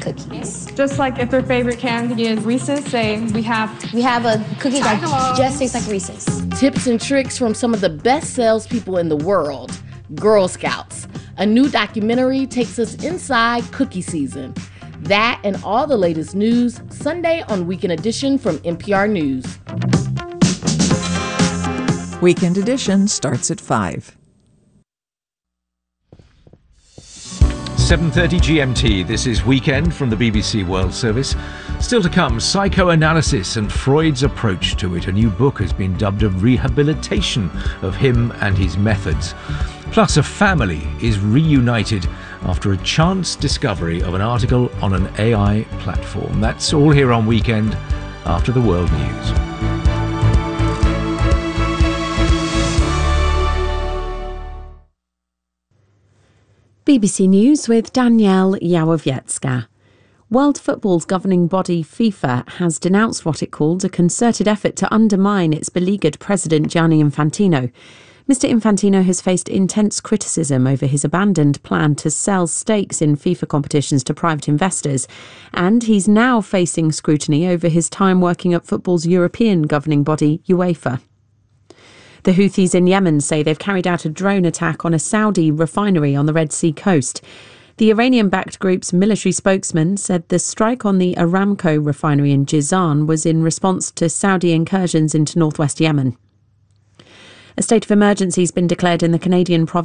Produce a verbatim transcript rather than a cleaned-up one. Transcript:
cookies. Just like if their favorite candy is Reese's, say we have... We have a cookie that just tastes like Reese's. Tips and tricks from some of the best salespeople in the world, Girl Scouts. A new documentary takes us inside cookie season. That and all the latest news, Sunday on Weekend Edition from N P R News. Weekend Edition starts at five. seven thirty G M T, this is Weekend from the B B C World Service. Still to come, psychoanalysis and Freud's approach to it. A new book has been dubbed a rehabilitation of him and his methods. Plus, a family is reunited after a chance discovery of an article on an A I platform. That's all here on Weekend after the World News. B B C News with Danielle Yawowiecka. World Football's governing body FIFA has denounced what it called a concerted effort to undermine its beleaguered president Gianni Infantino. Mister Infantino has faced intense criticism over his abandoned plan to sell stakes in FIFA competitions to private investors, and he's now facing scrutiny over his time working at football's European governing body, UEFA. The Houthis in Yemen say they've carried out a drone attack on a Saudi refinery on the Red Sea coast. The Iranian-backed group's military spokesman said the strike on the Aramco refinery in Jizan was in response to Saudi incursions into northwest Yemen. A state of emergency has been declared in the Canadian province